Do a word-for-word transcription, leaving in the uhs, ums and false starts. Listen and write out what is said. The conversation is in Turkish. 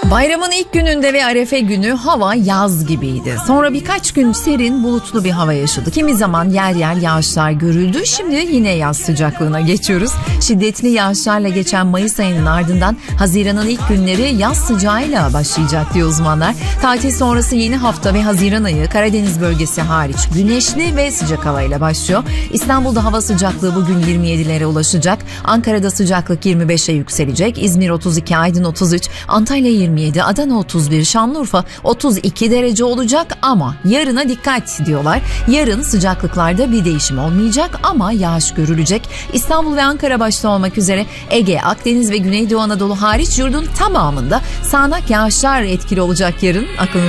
Bayramın ilk gününde ve Arefe günü hava yaz gibiydi. Sonra birkaç gün serin bulutlu bir hava yaşadı. Kimi zaman yer yer yağışlar görüldü. Şimdi yine yaz sıcaklığına geçiyoruz. Şiddetli yağışlarla geçen Mayıs ayının ardından Haziran'ın ilk günleri yaz sıcağıyla başlayacak diyor uzmanlar. Tatil sonrası yeni hafta ve Haziran ayı Karadeniz bölgesi hariç güneşli ve sıcak havayla başlıyor. İstanbul'da hava sıcaklığı bugün yirmi yedilere ulaşacak. Ankara'da sıcaklık yirmi beşe yükselecek. İzmir otuz iki, Aydın otuz üç, Antalya yirmi yedi, Adana otuz bir, Şanlıurfa otuz iki derece olacak ama yarına dikkat diyorlar. Yarın sıcaklıklarda bir değişim olmayacak ama yağış görülecek. İstanbul ve Ankara başta olmak üzere Ege, Akdeniz ve Güneydoğu Anadolu hariç yurdun tamamında sağanak yağışlar etkili olacak yarın. Aklınızda